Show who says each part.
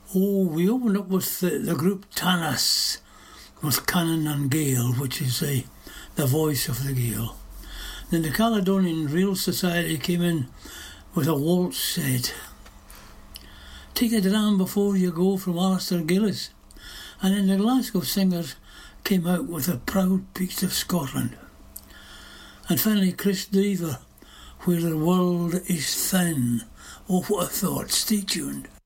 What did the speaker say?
Speaker 1: Oh, we opened up with the group Tanas, with Canon and Gale, which is the voice of the Gale. Then the Caledonian Real Society came in with a waltz set. Take a Dram Before You Go from Alistair Gillis. And then the Glasgow Singers came out with The Proud Peaks of Scotland. And finally Chris Drever, Where the World is Thin. Oh, what a thought. Stay tuned.